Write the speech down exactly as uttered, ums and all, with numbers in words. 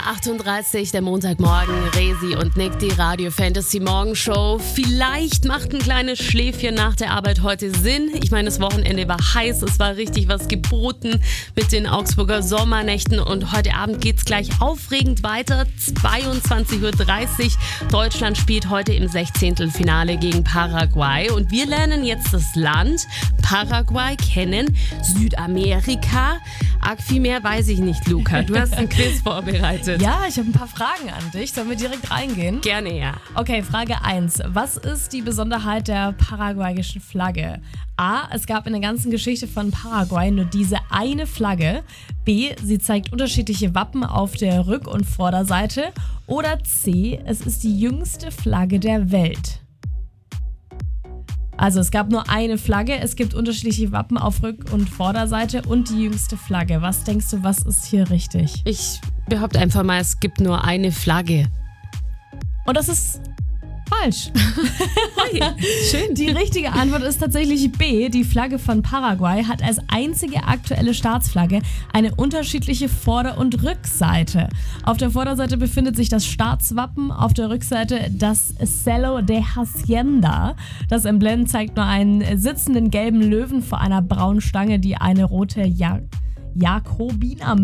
achtunddreißig, der Montagmorgen, Resi und Nick, die Radio Fantasy Morgenshow. Vielleicht macht ein kleines Schläfchen nach der Arbeit heute Sinn. Ich meine, das Wochenende war heiß, es war richtig was geboten mit den Augsburger Sommernächten und heute Abend geht's gleich aufregend weiter. zweiundzwanzig Uhr dreißig, Deutschland spielt heute im Sechzehntelfinale gegen Paraguay und wir lernen jetzt das Land Paraguay kennen, Südamerika. Arg viel mehr weiß ich nicht, Luca. Du hast ein Quiz vorbereitet. Ja, ich habe ein paar Fragen an dich. Sollen wir direkt reingehen? Gerne, ja. Okay, Frage eins. Was ist die Besonderheit der paraguayischen Flagge? A. Es gab in der ganzen Geschichte von Paraguay nur diese eine Flagge. B. Sie zeigt unterschiedliche Wappen auf der Rück- und Vorderseite. Oder C. Es ist die jüngste Flagge der Welt. Also es gab nur eine Flagge, es gibt unterschiedliche Wappen auf Rück- und Vorderseite und die jüngste Flagge. Was denkst du, was ist hier richtig? Ich behaupte einfach mal, es gibt nur eine Flagge. Und das ist falsch. Hey, schön. Die richtige Antwort ist tatsächlich B. Die Flagge von Paraguay hat als einzige aktuelle Staatsflagge eine unterschiedliche Vorder- und Rückseite. Auf der Vorderseite befindet sich das Staatswappen, auf der Rückseite das Celo de Hacienda. Das Emblem zeigt nur einen sitzenden gelben Löwen vor einer braunen Stange, die eine rote ja- Jakobiner